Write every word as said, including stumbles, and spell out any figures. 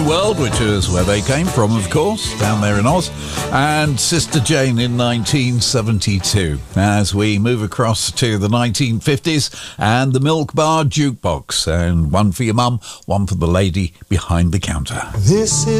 World, which is where they came from, of course, down there in Oz, and Sister Jane in nineteen seventy-two. As we move across to the nineteen fifties and the Milk Bar Jukebox, and one for your mum, one for the lady behind the counter. This is